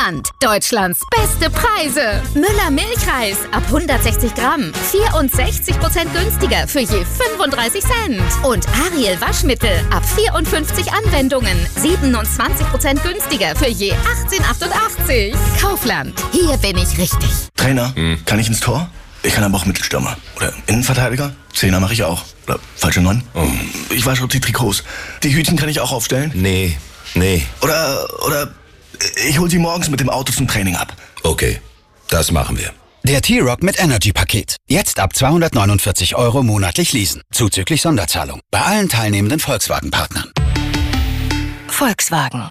Kaufland. Deutschlands beste Preise. Müller Milchreis ab 160 Gramm. 64% günstiger für je 35 Cent. Und Ariel Waschmittel ab 54 Anwendungen. 27% günstiger für je 18,88. Kaufland. Hier bin ich richtig. Trainer, kann ich ins Tor? Ich kann aber auch Mittelstürmer. Oder Innenverteidiger? Zehner mache ich auch. Oder falsche 9? Ich wasche auch die Trikots. Die Hütchen kann ich auch aufstellen? Nee. Oder ich hol sie morgens mit dem Auto zum Training ab. Okay, das machen wir. Der T-Rock mit Energy-Paket. Jetzt ab 249 € monatlich leasen. Zuzüglich Sonderzahlung. Bei allen teilnehmenden Volkswagen-Partnern. Volkswagen.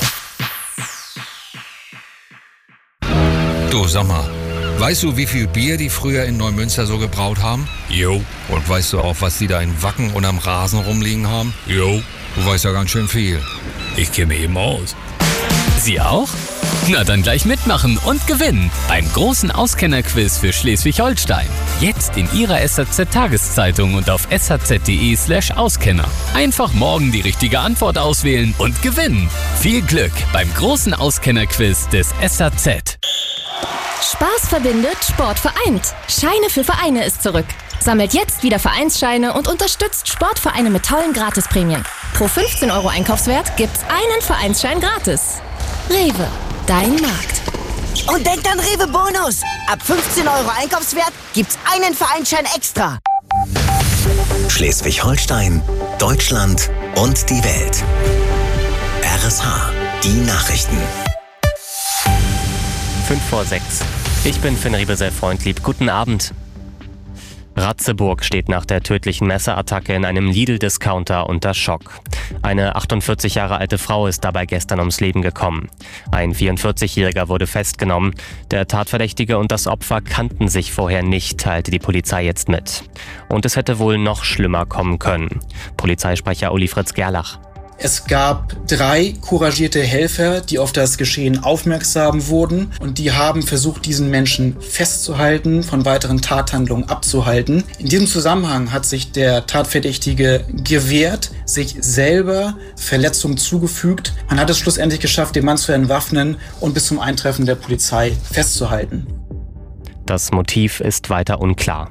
Du, sag mal, weißt du, wie viel Bier die früher in Neumünster so gebraut haben? Jo. Und weißt du auch, was die da in Wacken und am Rasen rumliegen haben? Jo. Du weißt ja ganz schön viel. Ich kenne mich eben aus. Sie auch? Na dann gleich mitmachen und gewinnen beim großen Auskennerquiz für Schleswig-Holstein. Jetzt in Ihrer SHZ-Tageszeitung und auf shz.de/Auskenner. Einfach morgen die richtige Antwort auswählen und gewinnen. Viel Glück beim großen Auskennerquiz des SHZ. Spaß verbindet, Sport vereint. Scheine für Vereine ist zurück. Sammelt jetzt wieder Vereinsscheine und unterstützt Sportvereine mit tollen Gratisprämien. Pro 15 € Einkaufswert gibt's einen Vereinsschein gratis. Rewe, dein Markt. Und denkt an Rewe Bonus. Ab 15 € Einkaufswert gibt's einen Vereinsschein extra. Schleswig-Holstein, Deutschland und die Welt. RSH, die Nachrichten. 5:06. Ich bin Finn Riebesell-Freundlieb. Guten Abend. Ratzeburg steht nach der tödlichen Messerattacke in einem Lidl-Discounter unter Schock. Eine 48 Jahre alte Frau ist dabei gestern ums Leben gekommen. Ein 44-Jähriger wurde festgenommen. Der Tatverdächtige und das Opfer kannten sich vorher nicht, teilte die Polizei jetzt mit. Und es hätte wohl noch schlimmer kommen können. Polizeisprecher Uli Fritz Gerlach. Es gab 3 couragierte Helfer, die auf das Geschehen aufmerksam wurden und die haben versucht, diesen Menschen festzuhalten, von weiteren Tathandlungen abzuhalten. In diesem Zusammenhang hat sich der Tatverdächtige gewehrt, sich selber Verletzungen zugefügt. Man hat es schlussendlich geschafft, den Mann zu entwaffnen und bis zum Eintreffen der Polizei festzuhalten. Das Motiv ist weiter unklar.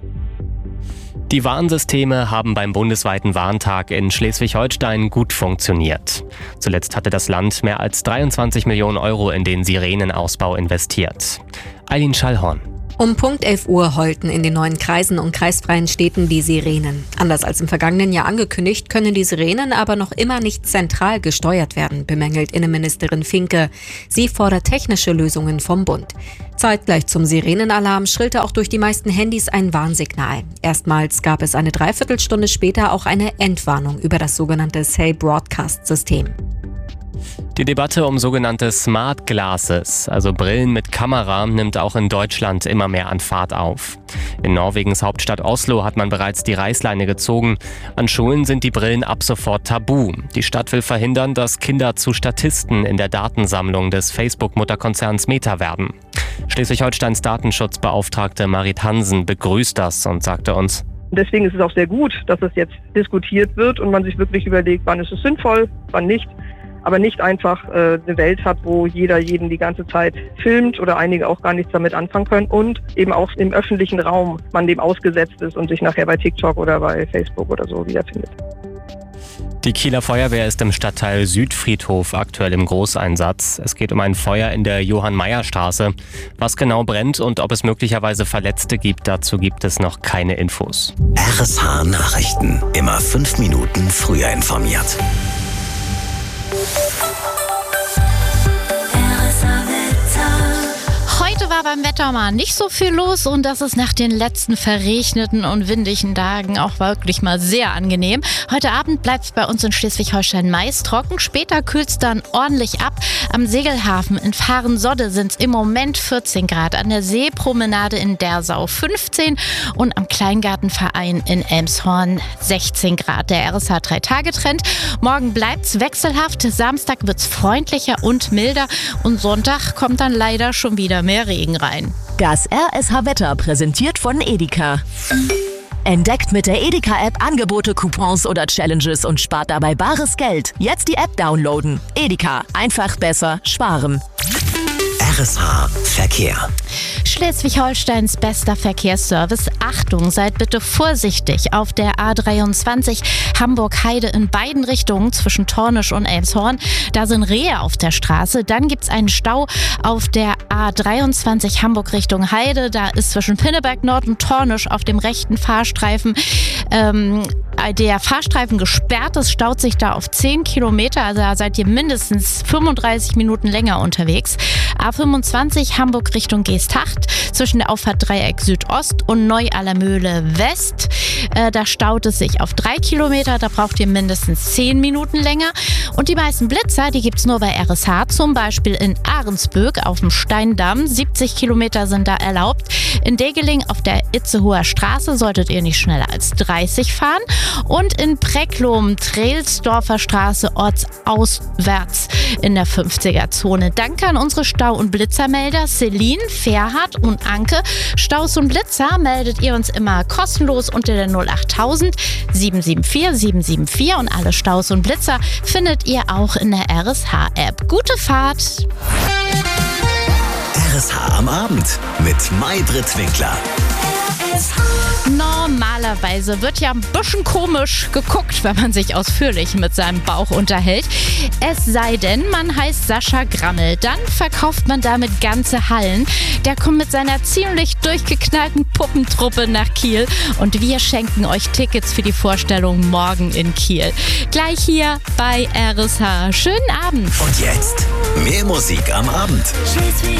Die Warnsysteme haben beim bundesweiten Warntag in Schleswig-Holstein gut funktioniert. Zuletzt hatte das Land mehr als 23 Millionen € in den Sirenenausbau investiert. Eileen Schallhorn. Um Punkt 11 Uhr heulten in den neuen Kreisen und kreisfreien Städten die Sirenen. Anders als im vergangenen Jahr angekündigt, können die Sirenen aber noch immer nicht zentral gesteuert werden, bemängelt Innenministerin Finke. Sie fordert technische Lösungen vom Bund. Zeitgleich zum Sirenenalarm schrillte auch durch die meisten Handys ein Warnsignal. Erstmals gab es eine Dreiviertelstunde später auch eine Entwarnung über das sogenannte Say Broadcast-System. Die Debatte um sogenannte Smart Glasses, also Brillen mit Kamera, nimmt auch in Deutschland immer mehr an Fahrt auf. In Norwegens Hauptstadt Oslo hat man bereits die Reißleine gezogen. An Schulen sind die Brillen ab sofort tabu. Die Stadt will verhindern, dass Kinder zu Statisten in der Datensammlung des Facebook-Mutterkonzerns Meta werden. Schleswig-Holsteins Datenschutzbeauftragte Marit Hansen begrüßt das und sagte uns: Deswegen ist es auch sehr gut, dass es jetzt diskutiert wird und man sich wirklich überlegt, wann ist es sinnvoll, wann nicht. Aber nicht einfach eine Welt hat, wo jeder jeden die ganze Zeit filmt oder einige auch gar nichts damit anfangen können und eben auch im öffentlichen Raum man dem ausgesetzt ist und sich nachher bei TikTok oder bei Facebook oder so wiederfindet. Die Kieler Feuerwehr ist im Stadtteil Südfriedhof aktuell im Großeinsatz. Es geht um ein Feuer in der Johann-Meyer-Straße. Was genau brennt und ob es möglicherweise Verletzte gibt, dazu gibt es noch keine Infos. RSH Nachrichten. Immer 5 Minuten früher informiert. Heute war beim Wetter mal nicht so viel los und das ist nach den letzten verregneten und windigen Tagen auch wirklich mal sehr angenehm. Heute Abend bleibt es bei uns in Schleswig-Holstein meist trocken, später kühlt es dann ordentlich ab. Am Segelhafen in Fahrensodde sind es im Moment 14 Grad, an der Seepromenade in Dersau 15 und am Kleingartenverein in Elmshorn 16 Grad. Der RSH 3-Tage-Trend. Morgen bleibt es wechselhaft, Samstag wird es freundlicher und milder und Sonntag kommt dann leider schon wieder mehr Regen rein. Das RSH-Wetter präsentiert von Edeka. Entdeckt mit der Edeka-App Angebote, Coupons oder Challenges und spart dabei bares Geld. Jetzt die App downloaden. Edeka, einfach besser sparen. RSH Verkehr. Schleswig-Holsteins bester Verkehrsservice. Achtung, seid bitte vorsichtig auf der A23 Hamburg-Heide in beiden Richtungen zwischen Tornisch und Elmshorn. Da sind Rehe auf der Straße. Dann gibt es einen Stau auf der A23 Hamburg Richtung Heide. Da ist zwischen Pinneberg Nord und Tornisch auf dem rechten Fahrstreifen der Fahrstreifen gesperrt. Es staut sich da auf 10 Kilometer. Also da seid ihr mindestens 35 Minuten länger unterwegs. A25 Hamburg Richtung Geesthacht zwischen der Auffahrt Dreieck Südost und Neu-Allermöhle West. Da staut es sich auf 3 Kilometer. Da braucht ihr mindestens 10 Minuten länger. Und die meisten Blitzer, die gibt es nur bei RSH. Zum Beispiel in Ahrensböck auf dem Steindamm. 70 Kilometer sind da erlaubt. In Degeling auf der Itzehoer Straße solltet ihr nicht schneller als 30 fahren. Und in Precklum, Trelsdorfer Straße, ortsauswärts in der 50er-Zone. Danke an unsere Stau- und Blitzermelder Celine, Ferhat und Anke. Staus und Blitzer meldet ihr uns immer kostenlos unter der 08000 774 774 und alle Staus und Blitzer findet ihr auch in der RSH-App. Gute Fahrt! RSH am Abend mit Maybrit Winkler. Normalerweise wird ja ein bisschen komisch geguckt, wenn man sich ausführlich mit seinem Bauch unterhält. Es sei denn, man heißt Sascha Grammel. Dann verkauft man damit ganze Hallen. Der kommt mit seiner ziemlich durchgeknallten Puppentruppe nach Kiel. Und wir schenken euch Tickets für die Vorstellung morgen in Kiel. Gleich hier bei RSH. Schönen Abend. Und jetzt mehr Musik am Abend.